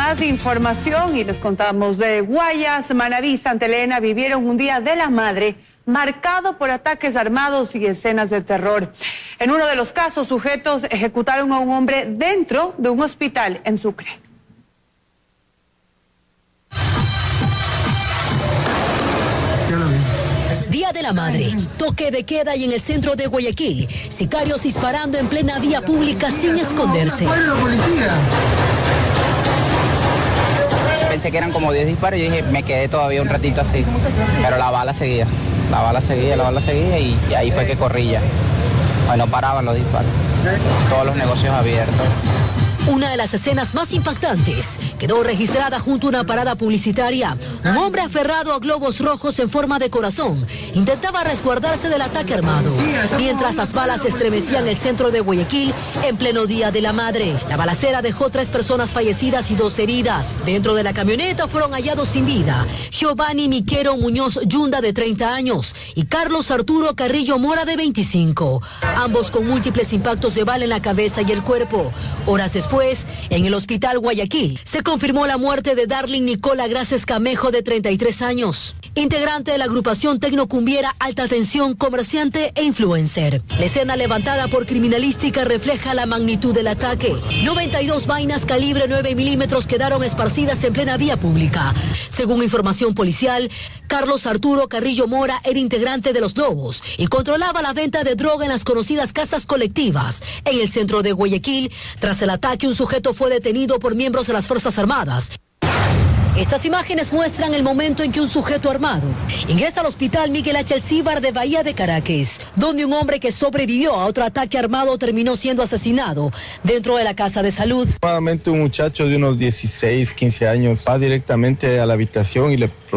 más información y les contamos de Guayas, Manabí, Santa Elena vivieron un Día de la Madre marcado por ataques armados y escenas de terror. En uno de los casos, sujetos ejecutaron a un hombre dentro de un hospital en Sucre. Día de la Madre, toque de queda y en el centro de Guayaquil, sicarios disparando en plena vía pública sin esconderse. Pensé que eran como 10 disparos y dije, me quedé todavía un ratito así, pero la bala seguía y ahí fue que corrí ya. Bueno, paraban los disparos, todos los negocios abiertos. Una de las escenas más impactantes quedó registrada junto a una parada publicitaria. Un hombre aferrado a globos rojos en forma de corazón intentaba resguardarse del ataque armado, mientras las balas estremecían el centro de Guayaquil en pleno Día de la Madre. La balacera dejó 3 personas fallecidas y 2 heridas. Dentro de la camioneta fueron hallados sin vida Giovanni Miquero Muñoz Yunda, de 30 años, y Carlos Arturo Carrillo Mora, de 25, ambos con múltiples impactos de bala en la cabeza y el cuerpo. Horas después, en el hospital Guayaquil, se confirmó la muerte de Darling Nicola Graces Camejo, de 33 años, integrante de la agrupación tecnocumbiera Alta Tensión, comerciante e influencer. La escena levantada por criminalística refleja la magnitud del ataque. 92 vainas calibre 9 milímetros quedaron esparcidas en plena vía pública. Según información policial, Carlos Arturo Carrillo Mora era integrante de Los Lobos y controlaba la venta de droga en las conocidas casas colectivas en el centro de Guayaquil. Tras el ataque, un sujeto fue detenido por miembros de las Fuerzas Armadas. Estas imágenes muestran el momento en que un sujeto armado ingresa al hospital Miguel H. Alcíbar de Bahía de Caracas, donde un hombre que sobrevivió a otro ataque armado terminó siendo asesinado dentro de la casa de salud. Nuevamente un muchacho de unos 16, 15 años va directamente a la habitación y le